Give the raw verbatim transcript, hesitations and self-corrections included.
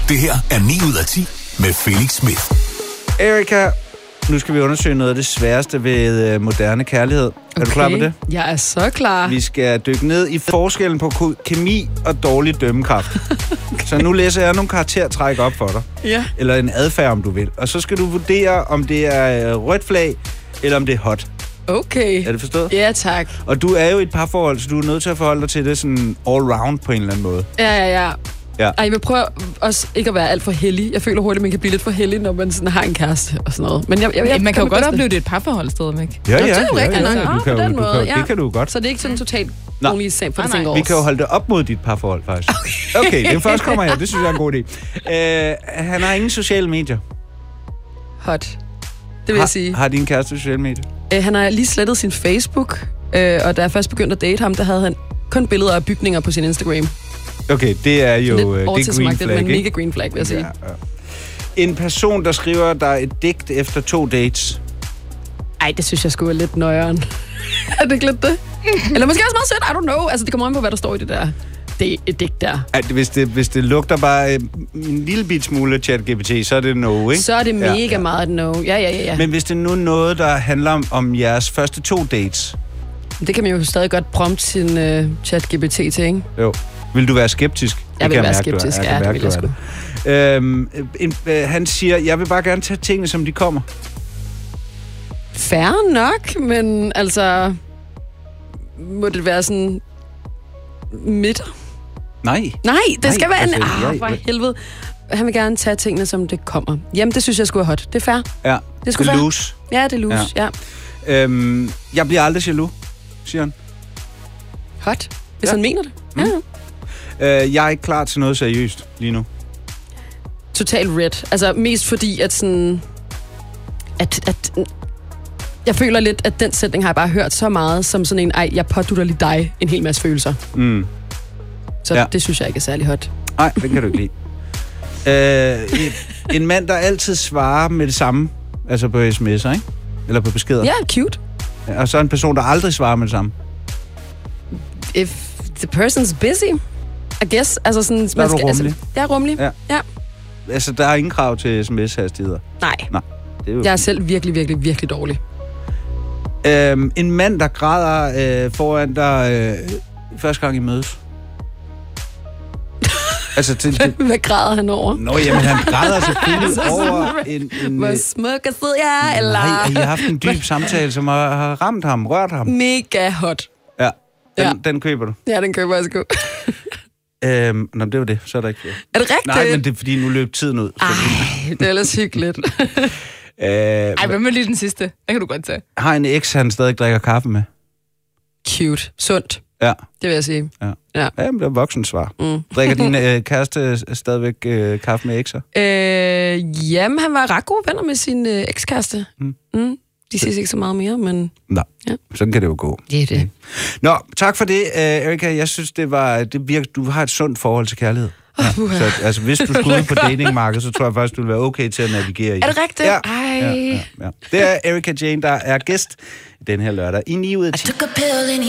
Det her er ni ud af ti med Felix Smith. Erika, nu skal vi undersøge noget af det sværeste ved øh, moderne kærlighed. Okay. Er du klar på det? Jeg er så klar. Vi skal dykke ned i forskellen på kemi og dårlig dømmekraft. Okay. Så nu læser jeg nogle karaktertræk op for dig. Ja. Eller en adfærd, om du vil. Og så skal du vurdere, om det er rødt flag, eller om det er hot. Okay. Er det forstået? Ja, tak. Og du er jo i et parforhold, så du er nødt til at forholde dig til det sådan all round på en eller anden måde. Ja, ja, ja. Ja. Ej, jeg vil prøve også ikke at være alt for heldig. Jeg føler hurtigt, at man kan blive lidt for heldig, når man sådan har en kæreste og sådan noget. Men jeg, jeg, jeg, man kan jo godt opleve det et parforhold stadigvæk. Ja, ja. Nå, det er jo ja, rigtigt ja, nok. ja. Du kan, på den du måde, kan, ja. Det kan du godt. Så det er ikke sådan totalt Nå. only same for the Nej, singles. Vi kan jo holde det op mod dit parforhold, faktisk. Okay, okay det først kommer her. Det synes jeg er en god idé. Uh, han har ingen sociale medier. Hot. Det vil har, jeg sige. Har din kæreste sociale medier? Uh, han har lige slettet sin Facebook, uh, og da jeg først begyndte at date ham, der havde han kun billeder af bygninger på sin Instagram. Okay, det er jo lidt uh, det er green flag, men ikke? mega green flag, vil jeg sige. Ja, ja. En person, der skriver dig et digt efter to dates. Ej, det synes jeg skulle være lidt nøjeren. Er det ikke lidt det? Eller måske også meget sødt, I don't know. Altså, det kommer an på, hvad der står i det der det, et digt der. Ej, hvis, det, hvis det lugter bare en lille bit smule ChatGPT, så er det no, ikke? Så er det mega ja, ja. meget et no. Ja, ja, ja, ja. Men hvis det nu er noget, der handler om, om jeres første to dates. Det kan man jo stadig godt prompte sin uh, ChatGPT til, ikke? Jo. Vil du være skeptisk? Jeg vil kan være mærke, skeptisk, jeg ja, det vil jeg sgu. Øhm, en, øh, han siger, jeg vil bare gerne tage tingene, som de kommer. Fair nok, men altså... Må det være sådan... midter? Nej. Nej, det Nej, skal være altså, en... Ah, jeg- for helvede. Han vil gerne tage tingene, som det kommer. Jamen, det synes jeg skulle være hot. Det er fair. Ja, Det skulle det er være. loose. Ja, det er loose, ja. ja. Øhm, jeg bliver aldrig jaloux, siger han. Hot. Hvis Ja. han mener det. Mm. Ja. Øh, jeg er ikke klar til noget seriøst lige nu. Total red. Altså, mest fordi, at sådan... At, at, jeg føler lidt, at den sætning har jeg bare hørt så meget, som sådan en, ej, jeg pådutter lige dig en hel masse følelser. Mm. Så Ja. det synes jeg ikke er særlig hot. Nej, det kan du ikke lide. øh, en, en mand, der altid svarer med det samme, altså på sms'er, ikke? Eller på beskeder. Ja, cute. Og så en person, der aldrig svarer med det samme. If the person's busy, I guess. Altså sådan, Så er du rummelig. Altså, jeg er rummelig. Ja. Ja. Altså, der er ingen krav til sms-hastigheder. Nej. Nej. Det er jo... Jeg er selv virkelig, virkelig, virkelig dårlig. Øhm, en mand, der græder øh, foran dig øh, første gang I mødes. altså, til, til... Hvad græder han over? Nå, jamen, han græder selvfølgelig Så over sådan, en... en Hvor øh, smuk og sød jeg er, eller... Nej, at I har haft en dyb samtale, som har, har ramt ham, rørt ham. Mega hot. Ja, den, Ja. den køber du. Ja, den køber jeg sgu. Øhm, nå, det var det. Så er der ikke flere. Er det rigtigt? Nej, men det er fordi, nu løb tiden ud. Så Ej, det er ellers hyggeligt. øh, Ej, hvad med lige den sidste? Den kan du godt tage. har en eks, han stadig drikker kaffe med. Cute. Sundt. Ja. Det vil jeg sige. Ja. Ja. Jamen, det er voksen svar. Mm. Drikker din øh, kæreste stadigvæk øh, kaffe med ekser? Øh, jamen, han var ret gode venner med sin øh, ekskæreste. Mm. Mm. De ses ikke så meget mere, men... Nej, Ja. sådan kan det jo gå. Det er det. Nå, tak for det, uh, Erika. Jeg synes, det var det virker, du har et sundt forhold til kærlighed. Ja. Uh, Så altså, hvis du skulle ud på datingmarkedet, så tror jeg faktisk, du vil være okay til at navigere i. Er det rigtigt? Ja. Ej. Ja, ja, ja. Det er Erika Jane, der er gæst den her lørdag i ni ud af ti.